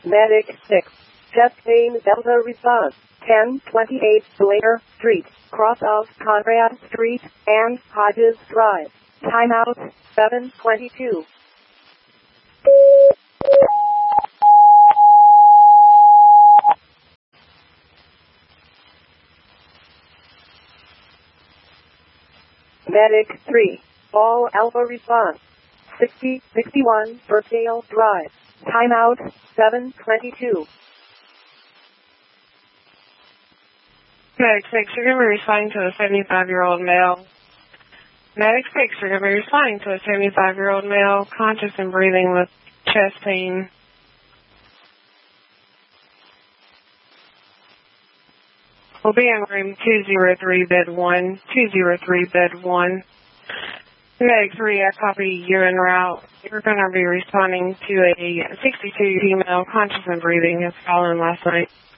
Medic 6. Chest pain Delta response. 1028 Blair Street, cross of Conrad Street and Hodges Drive. Timeout 7:22. Medic 3. All Alpha response. 6061 Birkdale Drive. Timeout 7:22. Medic 6, you're going to be responding to a 75-year-old male. Medic 6, you're going to be responding to a 75-year-old male, conscious and breathing with chest pain. We'll be in room 203, bed 1. 203, bed 1. Medic 3, I copy you en route. You're going to be responding to a 62 female, conscious and breathing, as following last night.